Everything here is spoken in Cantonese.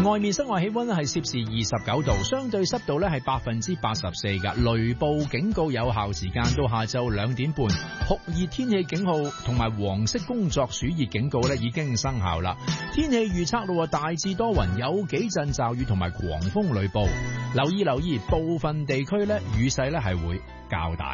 外面室外氣溫咧係攝氏29度，相對濕度咧係84%噶。雷暴警告有效時間到下晝2點半，酷熱天氣警號同埋黃色工作暑熱警告咧已經生效啦。天氣預測咯，大致多雲，有幾陣驟雨同埋狂風雷暴。留意，部分地區咧雨勢咧係會較大。